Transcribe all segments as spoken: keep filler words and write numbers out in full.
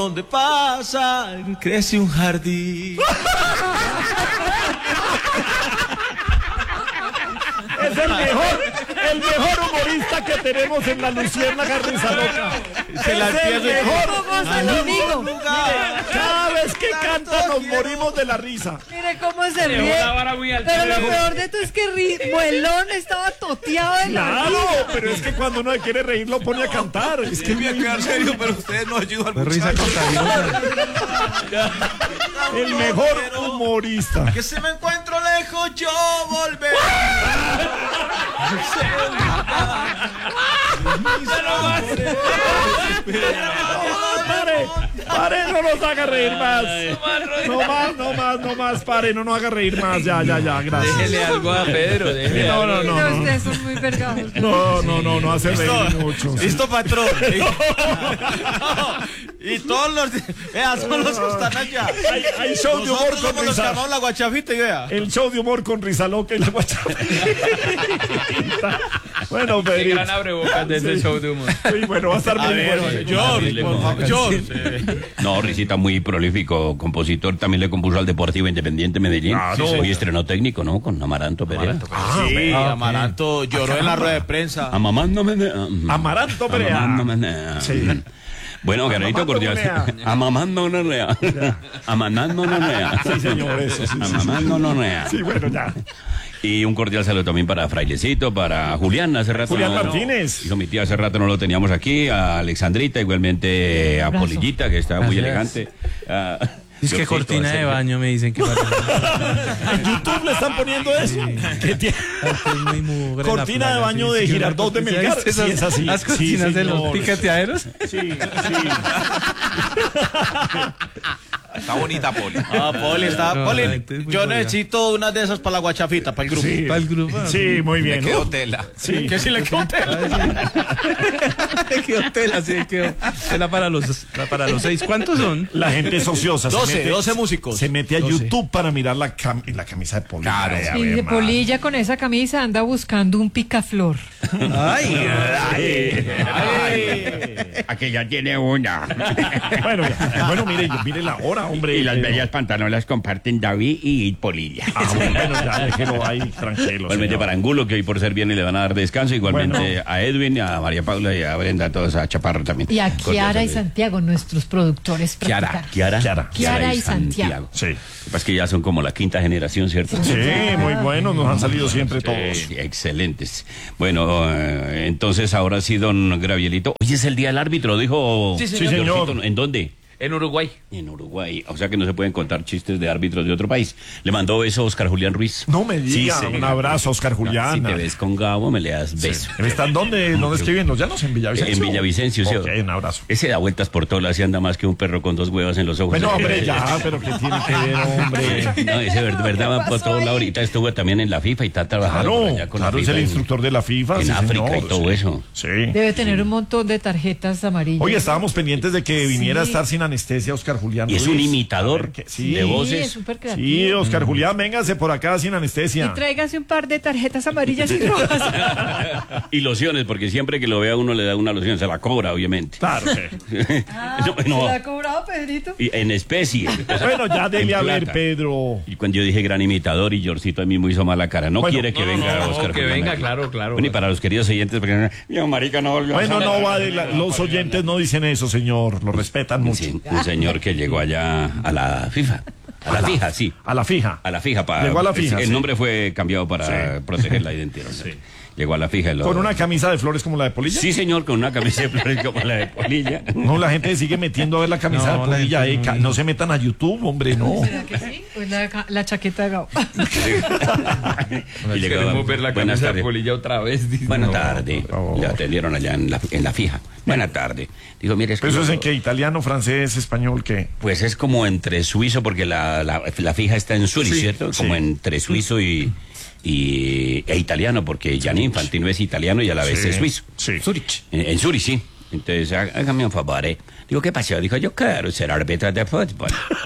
Donde pasa, crece un jardín. Es el mejor, el mejor humorista que tenemos en la Luciérnaga Risaloca. Se la es el mejor. Amigo. Mire, cada vez que canta nos morimos de la risa. Mire cómo se ríe. Pero lo peor de todo es que ri- Muelón estaba toteado de la Claro, risa. pero es que cuando uno quiere reír lo pone a cantar. Es que Voy a quedar serio, pero ustedes no ayudan al Risa muchacho. contagiosa. el mejor humorista. Que si me encuentro lejos, yo volveré. Pare, pare, no nos haga reír más. No más, no más, no más, pare, no nos haga reír más. Ya, ya, ya, gracias. Déjele algo a Pedro, déjele No, algo. no, no, No, no. ustedes son muy vergados. No, no, no, no hace reír mucho. Listo, patrón. Y todos los. Vea, son los que están allá. Hay, hay show de humor Nosotros con somos los que risa. llamamos la guachafita y vea. El show de humor con Risaloca y la guachafita. Bueno, Qué Pedrito. gran abrebocas de ese show de humor. Sí, bueno, va a estar A muy ver, bueno. George, por favor, George. No, Risita muy prolífico, compositor, también le compuso al Deportivo Independiente Medellín. Claro. Hoy estrenó técnico, ¿no? Con Amaranto Perea. Sí, Amaranto lloró en la rueda de prensa. Amamándome. Amaranto Perea. Amamándome. Sí. Bueno, Garrito cordial. Amamándome. Amamándonos. Amanándonos. Sí, señor, eso, sí, sí, sí. Amamándonos. Sí, bueno, ya. Y un cordial saludo también para Frailecito, para Julián, hace rato. Julián no, Martínez. Hijo mi tía, hace rato no lo teníamos aquí, a Alexandrita, igualmente a Abrazo. Polillita, que está muy Gracias. elegante. a- Es que Diosito, cortina a de Sergio. baño me dicen que parece. En YouTube le están poniendo eso. Que tiene muy mugre en la cortina de playa, baño sí, de sí, Girardot de una Melgar. cortina- Sí, es así. Las Sí, cortinas de los señor. picateaderos. Sí, sí. Está bonita, Poli. Ah, Poli, está. No, Poli, la gente es muy yo buena. necesito una de esas para la guachafita, para el grupo. Sí. Para el grupo. Sí, muy bien. Quedó ¿no? tela. Sí. Que si le quedó tela. Quedó tela, sí, quedó tela para los, para los seis. ¿Cuántos son? La gente es ociosa. se doce, mete- doce músicos. Se mete a doce. YouTube para mirar la, cam- la camisa de Poli. Claro. Ay, a Y ver, de man. Polilla con esa camisa anda buscando un picaflor. Ay, Aquella tiene una. Bueno, ya. Bueno, mire, mire la hora, hombre. Y las Eh, bellas pantanolas comparten David y Polilla. Ah, bueno, ya déjelo ahí tranquilo. Igualmente señor. para Angulo, que hoy por ser viernes le van a dar descanso. Igualmente Bueno. a Edwin, a María Paula y a Brenda, a todos, a Chaparro también. Y a Cordial Kiara y saludo. Santiago, nuestros productores Kiara, practicantes. Kiara, Kiara. Kiara y Santiago. Sí. Lo que pasa es que ya son como la quinta generación, ¿cierto? Sí, muy buenos, nos han salido siempre todos. Sí, excelentes. Bueno, eh, entonces ahora sí, don Gravielito. Hoy es el día del árbitro, dijo. Sí, señor. Georgito. ¿En dónde? En Uruguay. En Uruguay. O sea que no se pueden contar chistes de árbitros de otro país. Le mandó beso a Oscar Julián Ruiz. No me Sí, diga, señor. un abrazo, Oscar Julián. Si te ves con Gabo, me le das beso. ¿Están dónde? ¿Dónde estoy viendo? ¿Ya no sé, en Villavicencio? En Villavicencio, sí. Ok, un abrazo. Ese da vueltas por todo, así anda más que un perro con dos huevas en los ojos. Bueno, hombre, ya, pero ¿qué tiene que ver, hombre? No, ese verdad, verdad va por pasó todo ahí? lado. Ahorita estuvo también en la FIFA y está trabajando por Claro, allá con claro, la es FIFA el en- instructor de la FIFA. en sí, África señor, y todo sí. eso. Sí. Debe tener un montón de tarjetas amarillas. Oye, estábamos pendientes de que viniera a estar sin anestesia Oscar Julián Y es Ruiz. un imitador A ver, que- sí. de Sí, voces. es súper creativo. Sí, Oscar Julián, véngase por acá sin anestesia. Y tráigase un par de tarjetas amarillas y rojas. Y lociones, porque siempre que lo vea uno le da una loción, se la cobra, obviamente. Claro. que- Ah, No, no. ¿se la ha cobrado, Pedrito? Y en especie. Bueno, ya dele En a ver, plata. Pedro. Y cuando yo dije gran imitador y Georgito a mí me hizo mala cara. No Bueno, quiere que no, venga no, no, Oscar que Julián venga, aquí. claro, claro. Bueno, y para los queridos oyentes, porque yo, marica, no volvió a Bueno, salir. no va de la- los oyentes no dicen eso, señor. Lo respetan mucho. Sí, un señor que llegó allá a la FIFA. A la fija, sí. A la fija. A la fija. Para, Llegó a la fija, El sí. nombre fue cambiado para Sí. proteger la identidad. Llegó a la fija. y lo- Con una camisa de flores como la de Polilla. Sí, señor, con una camisa de flores como la de Polilla. No, la gente sigue metiendo a ver la camisa No, de la Polilla. gente eh, no- ca- no se metan a YouTube, hombre, no. ¿Será que sí? Pues la, la chaqueta de Gabo. Y llegó, Queremos ver la buenas camisa de tardes. Polilla otra vez. dice. Buenas No. tardes. favor. Le atendieron allá en la, en la fija. Buenas tardes. Dijo, mire, es que ¿Pero eso es yo- en qué? ¿Italiano, francés, español, qué? Pues es como entre suizo, porque la, la, la fija está en Zurich, Sí, ¿cierto? sí. Como entre suizo y, y e italiano, porque Gianni Infantino es italiano y a la vez Sí, es suizo. sí. Zurich. En, en Zurich, sí. Entonces, há- hágame un favor, ¿eh? Digo, ¿qué pasó? Dijo, yo quiero ser árbitro de fútbol.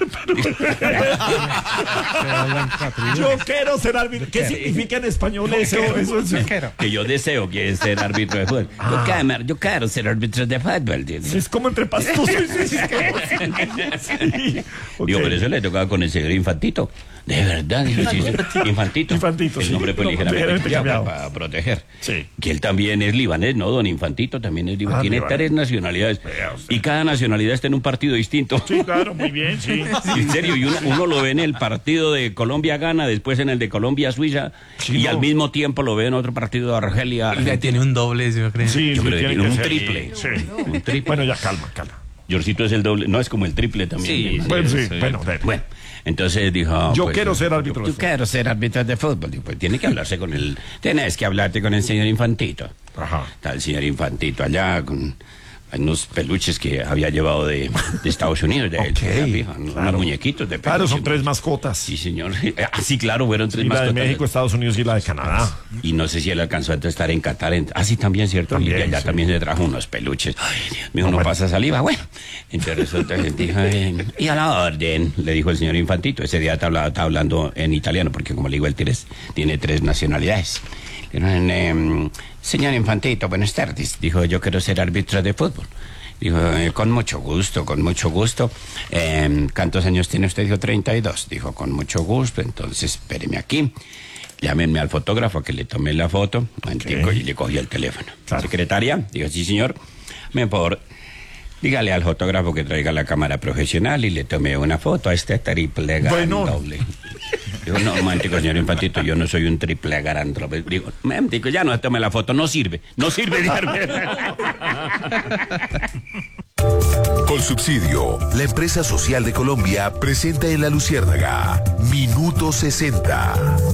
Yo quiero ser árbitro. ¿Qué significa en español eso? Eso es. Que yo deseo que ser árbitro de fútbol. Yo, quiero, yo quiero ser árbitro de fútbol. dice. Es como entre pastosos. Sí. Ok. Digo, por eso le tocaba con el señor Infantito. De verdad, dijo, sí, sí. Infantito. Infantito, El sí. nombre fue No, ligeramente ligeramente cambiado cambiado. para proteger. Sí. Que él también es libanés, ¿no? Don Infantito también es libanés. Ah, Tiene libanés. tres nacionalidades. Vea usted. Y cada nacionalidad está en un partido distinto. Sí, claro, muy bien, sí. En serio, y uno, uno lo ve en el partido de Colombia-Ghana, después en el de Colombia-Suiza, Sí, y no. al mismo tiempo lo ve en otro partido de Argelia. Ya tiene un doble, yo creo. Sí, Yo sí, creo que tiene tiene un ser. triple. Sí. Un triple. Bueno, ya calma, calma. Georgito es el doble, no es como el triple también. Sí, sí. Bueno, sí, sí. bueno, dale. Bueno, entonces dijo... Yo pues, quiero ser árbitro de Yo, yo fútbol. quiero ser árbitro de fútbol. Digo, pues tiene que hablarse con el... Tienes que hablarte con el señor Infantito. Ajá. Está el señor Infantito allá con unos peluches que había llevado de, de Estados Unidos. De, Ok, de la fija, unos claro. muñequitos de peluche. Claro, son tres mascotas. Sí, señor. Ah, sí, claro, fueron tres Y la de mascotas. México, Estados Unidos y la de Canadá. Y no sé si él alcanzó a estar en Qatar. En... Ah, sí, también, ¿cierto? También, y allá sí. también se trajo unos peluches. Ay, Dios mío, no, bueno. pasa saliva. Bueno, entonces resulta que dijo, eh, y a la orden, le dijo el señor Infantito. Ese día estaba hablando, estaba hablando en italiano, porque como le digo, él tiene, tiene tres nacionalidades. Dijeron, eh, señor Infantito, buenas tardes. Dijo, yo quiero ser árbitro de fútbol. Dijo, eh, con mucho gusto, con mucho gusto. Eh, ¿Cuántos años tiene usted? Dijo, treinta y dos. Dijo, con mucho gusto. Entonces, espéreme aquí. Llámenme al fotógrafo que le tomé la foto. Antico, y le cogí el teléfono. Claro. Secretaria, dijo, sí, señor. Me por... Dígale al fotógrafo que traiga la cámara profesional y le tome una foto a este triple gran Bueno. doble. Digo, no, momentico, señor Infantito, yo no soy un triple gran doble. Digo, momentico, ya no tome la foto, no sirve, no sirve. Colsubsidio, la empresa social de Colombia, presenta en La Luciérnaga Minuto sesenta.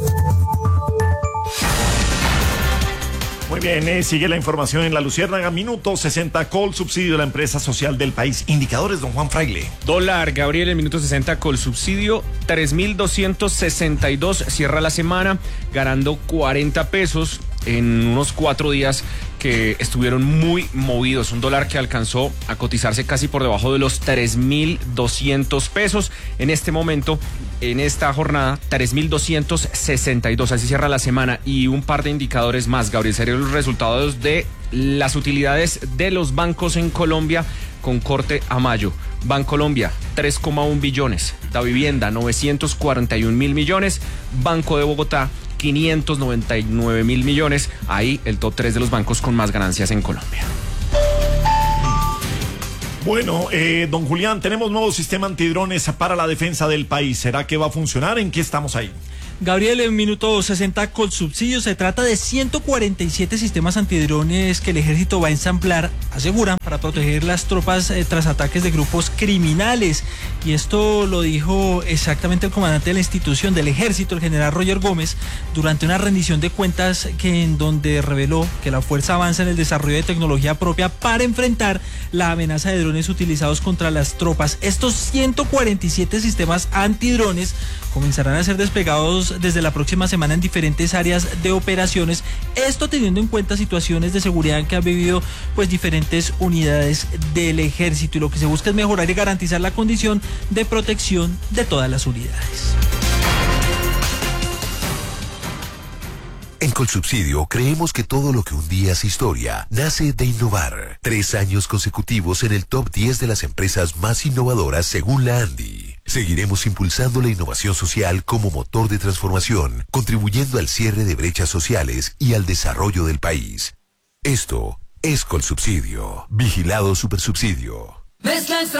Muy bien, eh, sigue la información en La Luciérnaga. Minuto sesenta, Colsubsidio de la empresa social del país. Indicadores, don Juan Fraile. Dólar, Gabriel, el minuto sesenta con subsidio, tres mil doscientos sesenta y dos, cierra la semana ganando cuarenta pesos en unos cuatro días que estuvieron muy movidos. Un dólar que alcanzó a cotizarse casi por debajo de los tres mil doscientos pesos. En este momento, en esta jornada, tres mil doscientos sesenta y dos. Así cierra la semana. Y un par de indicadores más, Gabriel, serían los resultados de las utilidades de los bancos en Colombia con corte a mayo. Bancolombia, tres coma uno billones. Da Vivienda, novecientos cuarenta y un mil millones. Banco de Bogotá, quinientos noventa y nueve mil millones. Ahí el top tres de los bancos con más ganancias en Colombia. Bueno, eh, don Julián, tenemos nuevo sistema antidrones para la defensa del país. ¿Será que va a funcionar? ¿En qué estamos ahí? Gabriel, en minuto sesenta con subsidio se trata de ciento cuarenta y siete sistemas antidrones que el ejército va a ensamblar, aseguran, para proteger las tropas eh, tras ataques de grupos criminales. Y esto lo dijo exactamente el comandante de la institución del ejército, el general Roger Gómez, durante una rendición de cuentas que en donde reveló que la fuerza avanza en el desarrollo de tecnología propia para enfrentar la amenaza de drones utilizados contra las tropas. Estos ciento cuarenta y siete sistemas antidrones comenzarán a ser desplegados desde la próxima semana en diferentes áreas de operaciones, esto teniendo en cuenta situaciones de seguridad que han vivido pues diferentes unidades del ejército, y lo que se busca es mejorar y garantizar la condición de protección de todas las unidades. En Colsubsidio creemos que todo lo que un día es historia nace de innovar. Tres años consecutivos en el top diez de las empresas más innovadoras según la ANDI. Seguiremos impulsando la innovación social como motor de transformación, contribuyendo al cierre de brechas sociales y al desarrollo del país. Esto es Colsubsidio. Vigilado Supersubsidio. Mezcla extra